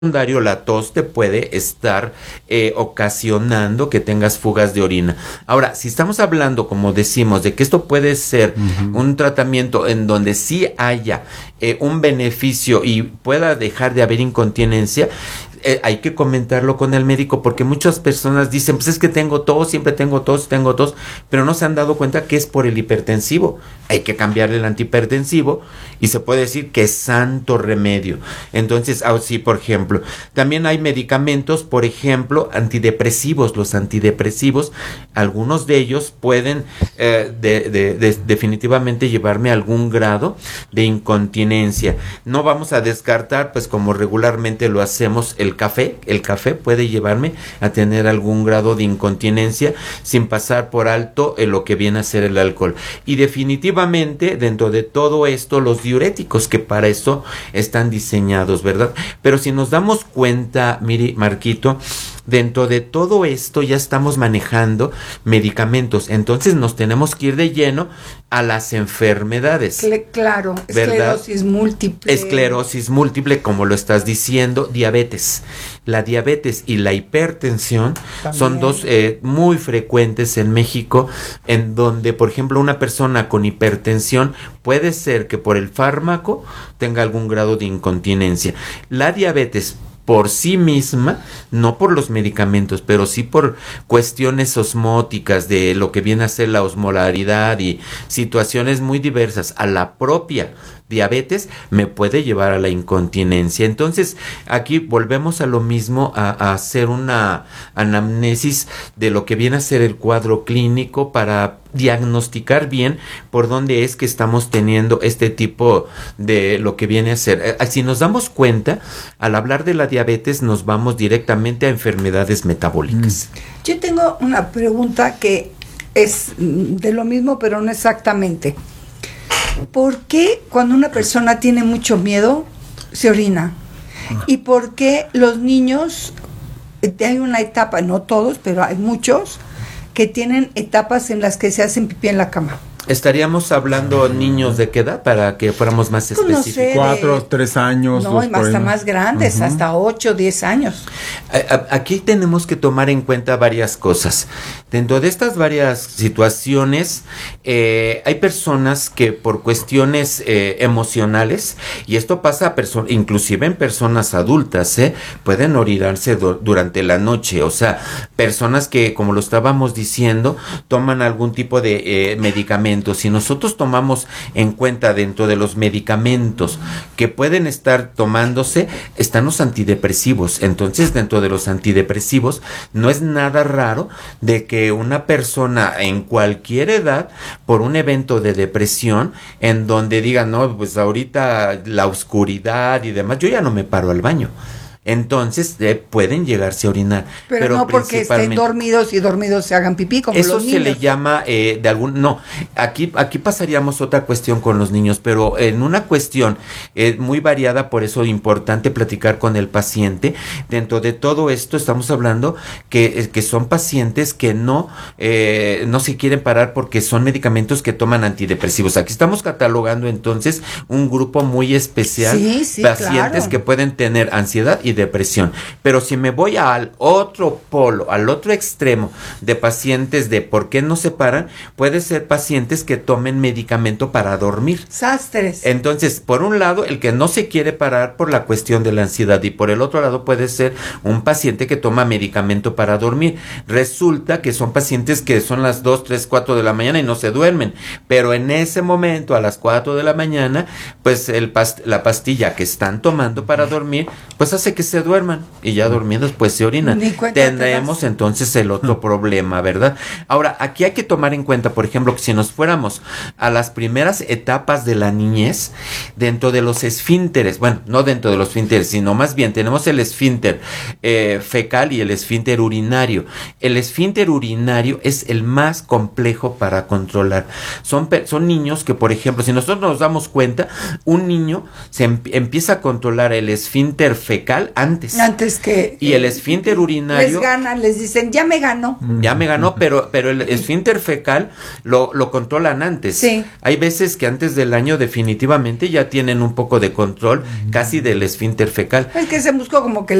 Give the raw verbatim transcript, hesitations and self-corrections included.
secundario, la tos te puede estar eh, ocasionando que tengas fugas de orina. Ahora, si estamos hablando, como decimos, de que esto puede ser uh-huh. un tratamiento en donde sí haya eh, un beneficio y pueda dejar de haber incontinencia, Eh, hay que comentarlo con el médico, porque muchas personas dicen, pues es que tengo tos, siempre tengo tos, tengo tos, pero no se han dado cuenta que es por el hipertensivo. Hay que cambiarle el antihipertensivo y se puede decir que es santo remedio. Entonces, así, por ejemplo, también hay medicamentos, por ejemplo, antidepresivos. Los antidepresivos, algunos de ellos pueden eh, de, de, de, definitivamente llevarme a algún grado de incontinencia. No vamos a descartar, pues como regularmente lo hacemos, el El café, el café puede llevarme a tener algún grado de incontinencia sin pasar por alto en lo que viene a ser el alcohol. Y definitivamente dentro de todo esto los diuréticos, que para eso están diseñados, ¿verdad? Pero si nos damos cuenta, mire, Marquito, dentro de todo esto ya estamos manejando medicamentos, entonces nos tenemos que ir de lleno a las enfermedades. Claro, ¿verdad? Esclerosis múltiple. Esclerosis múltiple, como lo estás diciendo, diabetes. La diabetes y la hipertensión también son dos eh, muy frecuentes en México, en donde, por ejemplo, una persona con hipertensión puede ser que por el fármaco tenga algún grado de incontinencia. La diabetes por sí misma, no por los medicamentos, pero sí por cuestiones osmóticas de lo que viene a ser la osmolaridad y situaciones muy diversas a la propia diabetes, me puede llevar a la incontinencia. Entonces, aquí volvemos a lo mismo, a, a hacer una anamnesis de lo que viene a ser el cuadro clínico para diagnosticar bien por dónde es que estamos teniendo este tipo de lo que viene a ser. Si nos damos cuenta, al hablar de la diabetes nos vamos directamente a enfermedades metabólicas. Yo tengo una pregunta que es de lo mismo, pero no exactamente. ¿Por qué cuando una persona tiene mucho miedo se orina? ¿Y por qué los niños, hay una etapa, no todos, pero hay muchos, que tienen etapas en las que se hacen pipí en la cama? ¿Estaríamos hablando niños de qué edad para que fuéramos más específicos? No sé, Cuatro, tres años. No, hasta más grandes, uh-huh. hasta ocho, diez años. Aquí tenemos que tomar en cuenta varias cosas. Dentro de estas varias situaciones, eh, hay personas que por cuestiones eh, emocionales, y esto pasa a personas, inclusive en personas adultas, eh, pueden orinarse do- durante la noche. O sea, personas que, como lo estábamos diciendo, toman algún tipo de eh, medicamento. Si nosotros tomamos en cuenta dentro de los medicamentos que pueden estar tomándose, están los antidepresivos. Entonces, dentro de los antidepresivos, no es nada raro de que una persona en cualquier edad, por un evento de depresión, en donde diga, no, pues ahorita la oscuridad y demás, yo ya no me paro al baño. Entonces eh, pueden llegarse a orinar, pero, pero no porque estén dormidos y dormidos se hagan pipí como eso los niños. Se le llama eh, de algún no aquí aquí pasaríamos otra cuestión con los niños, pero en una cuestión eh, muy variada, por eso es importante platicar con el paciente. Dentro de todo esto estamos hablando que, que son pacientes que no eh, no se quieren parar porque son medicamentos que toman antidepresivos. Aquí estamos catalogando entonces un grupo muy especial, sí, sí, pacientes claro. que pueden tener ansiedad y depresión. Pero si me voy al otro polo, al otro extremo de pacientes de por qué no se paran, puede ser pacientes que tomen medicamento para dormir. Sastres. Entonces, por un lado, el que no se quiere parar por la cuestión de la ansiedad, y por el otro lado puede ser un paciente que toma medicamento para dormir. Resulta que son pacientes que son las dos, tres, cuatro de la mañana y no se duermen, pero en ese momento, a las cuatro de la mañana, pues el past- la pastilla que están tomando para dormir, pues hace que se duerman, y ya dormidos pues se orinan. Tendremos entonces el otro problema, ¿verdad? Ahora, aquí hay que tomar en cuenta, por ejemplo, que si nos fuéramos a las primeras etapas de la niñez, dentro de los esfínteres, bueno, no dentro de los esfínteres, sino más bien tenemos el esfínter eh, fecal y el esfínter urinario. El esfínter urinario es el más complejo para controlar. Son, son niños que, por ejemplo, si nosotros nos damos cuenta, un niño se em- empieza a controlar el esfínter fecal fecal antes. Antes que... Y el esfínter urinario... Les ganan, les dicen, ya me ganó. Ya me ganó, pero, pero el esfínter fecal lo, lo controlan antes. Sí. Hay veces que antes del año definitivamente ya tienen un poco de control casi del esfínter fecal. Es que se buscó como que